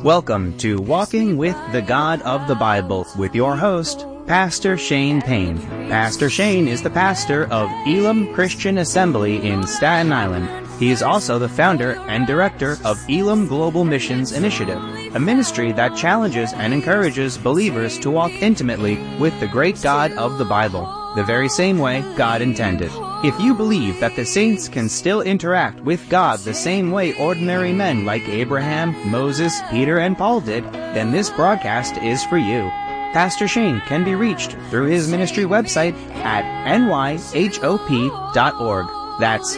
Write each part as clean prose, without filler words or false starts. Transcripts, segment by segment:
Welcome to Walking with the God of the Bible with your host, Pastor Shane Payne. Pastor Shane is the pastor of Elim Christian Assembly in Staten Island. He is also the founder and director of Elim Global Missions Initiative, a ministry that challenges and encourages believers to walk intimately with the great God of the Bible, the very same way God intended. If you believe that the saints can still interact with God the same way ordinary men like Abraham, Moses, Peter, and Paul did, then this broadcast is for you. Pastor Shane can be reached through his ministry website at nyhop.org. That's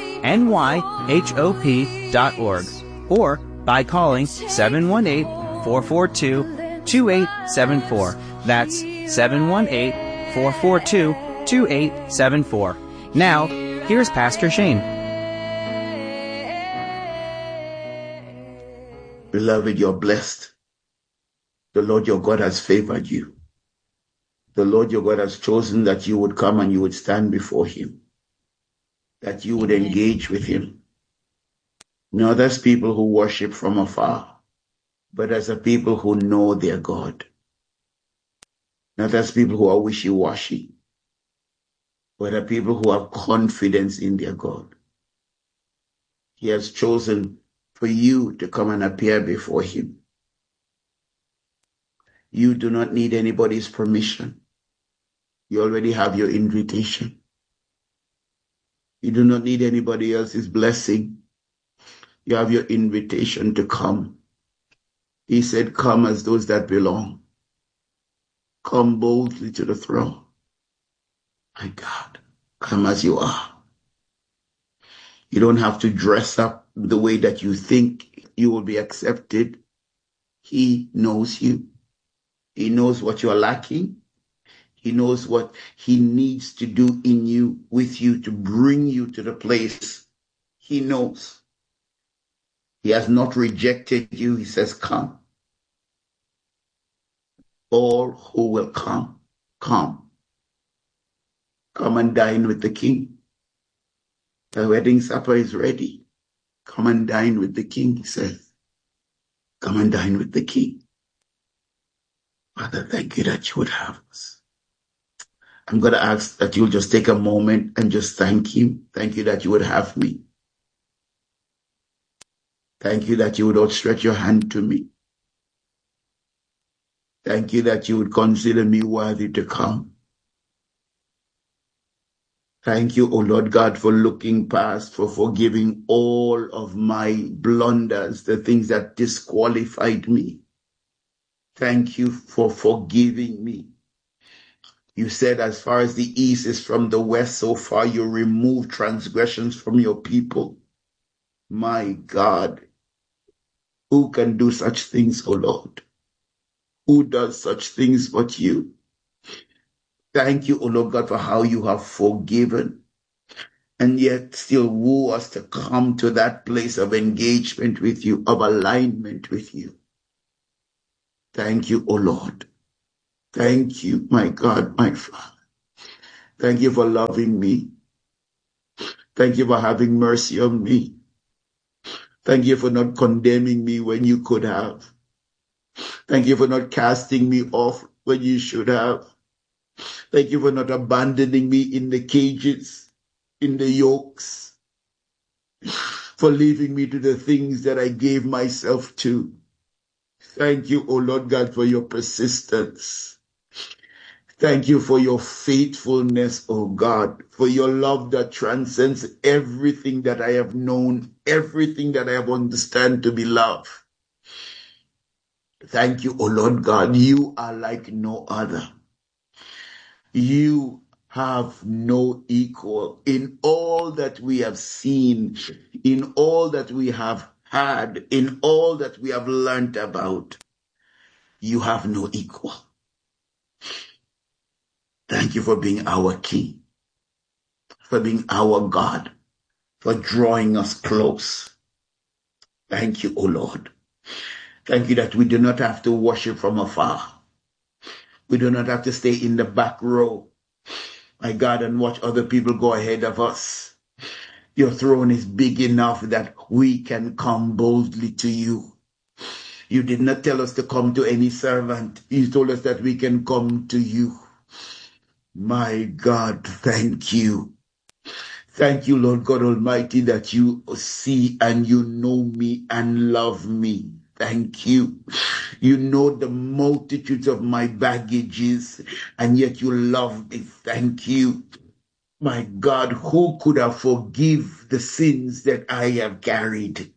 nyhop.org. Or by calling 718-442-2874. That's 718-442-2874. Now, here's Pastor Shane. Beloved, you're blessed. The Lord your God has favored you. The Lord your God has chosen that you would come and you would stand before him, that you would engage with him. Not as people who worship from afar, but as a people who know their God. Not as people who are wishy-washy, but a people who have confidence in their God. He has chosen for you to come and appear before him. You do not need anybody's permission. You already have your invitation. You do not need anybody else's blessing. You have your invitation to come. He said, come as those that belong. Come boldly to the throne. My God, come as you are. You don't have to dress up the way that you think you will be accepted. He knows you. He knows what you're lacking. He knows what he needs to do in you, with you, to bring you to the place. He knows. He has not rejected you. He says, come. All who will come, come. Come and dine with the King. The wedding supper is ready. Come and dine with the King, he says. Come and dine with the King. Father, thank you that you would have us. I'm going to ask that you'll just take a moment and just thank him. Thank you that you would have me. Thank you that you would outstretch your hand to me. Thank you that you would consider me worthy to come. Thank you, O Lord God, for looking past, for forgiving all of my blunders, the things that disqualified me. Thank you for forgiving me. You said as far as the east is from the west, so far you remove transgressions from your people. My God, who can do such things, O Lord? Who does such things but you? Thank you, O Lord God, for how you have forgiven and yet still woo us to come to that place of engagement with you, of alignment with you. Thank you, O Lord. Thank you, my God, my Father. Thank you for loving me. Thank you for having mercy on me. Thank you for not condemning me when you could have. Thank you for not casting me off when you should have. Thank you for not abandoning me in the cages, in the yokes, for leaving me to the things that I gave myself to. Thank you, O Lord God, for your persistence. Thank you for your faithfulness, O God, for your love that transcends everything that I have known, everything that I have understood to be love. Thank you, O Lord God. You are like no other. You have no equal in all that we have seen, in all that we have had, in all that we have learned about. You have no equal. Thank you for being our King, for being our God, for drawing us close. Thank you, O Lord. Thank you that we do not have to worship from afar. We do not have to stay in the back row, my God, and watch other people go ahead of us. Your throne is big enough that we can come boldly to you. You did not tell us to come to any servant. You told us that we can come to you. My God, thank you. Thank you, Lord God Almighty, that you see and you know me and love me. Thank you. You know the multitudes of my baggages, and yet you love me. Thank you. My God, who could have forgive the sins that I have carried?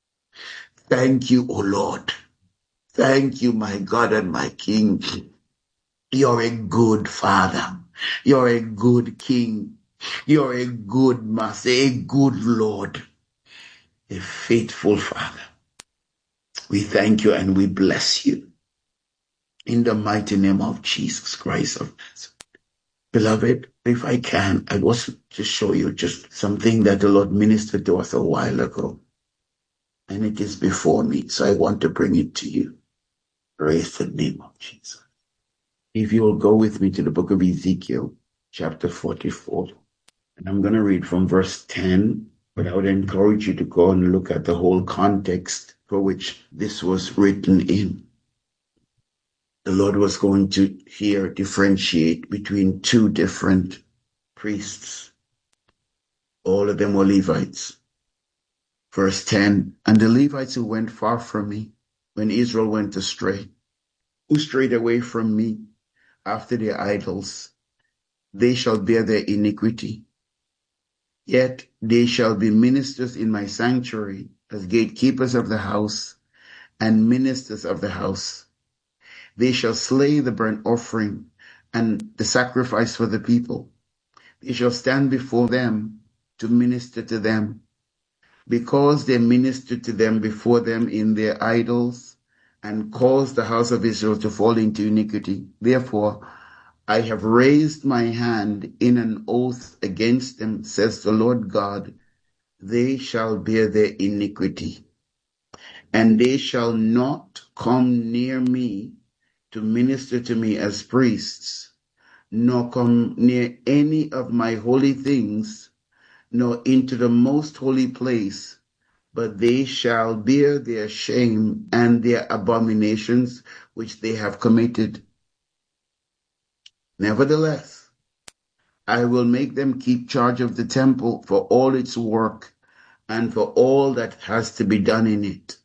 Thank you, O Lord. Thank you, my God and my King. You're a good Father. You're a good King. You're a good Master, a good Lord, a faithful Father. We thank you and we bless you in the mighty name of Jesus Christ of Nazareth. Beloved, if I can, I want to show you just something that the Lord ministered to us a while ago. And it is before me, so I want to bring it to you. Praise the name of Jesus. If you will go with me to the book of Ezekiel, chapter 44. And I'm going to read from verse 10, but I would encourage you to go and look at the whole context for which this was written in. The Lord was going to here differentiate between two different priests. All of them were Levites. Verse 10, and the Levites who went far from me when Israel went astray, who strayed away from me after their idols, they shall bear their iniquity. Yet they shall be ministers in my sanctuary as gatekeepers of the house and ministers of the house. They shall slay the burnt offering and the sacrifice for the people. They shall stand before them to minister to them, because they ministered to them before them in their idols and caused the house of Israel to fall into iniquity. Therefore, I have raised my hand in an oath against them, says the Lord God. They shall bear their iniquity, and they shall not come near me to minister to me as priests, nor come near any of my holy things, nor into the most holy place, but they shall bear their shame and their abominations which they have committed. Nevertheless, I will make them keep charge of the temple for all its work and for all that has to be done in it.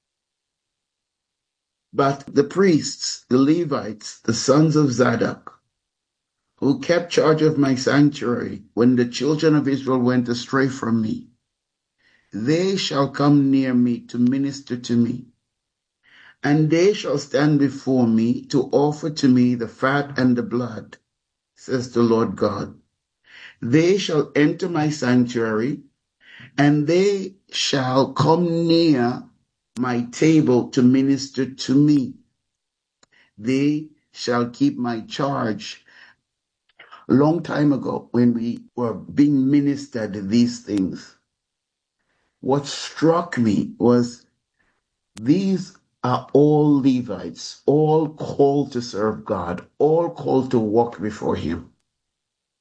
But the priests, the Levites, the sons of Zadok, who kept charge of my sanctuary when the children of Israel went astray from me, they shall come near me to minister to me, and they shall stand before me to offer to me the fat and the blood, says the Lord God. They shall enter my sanctuary, and they shall come near my table to minister to me. They shall keep my charge. A long time ago, when we were being ministered these things, what struck me was these are all Levites, all called to serve God, all called to walk before him.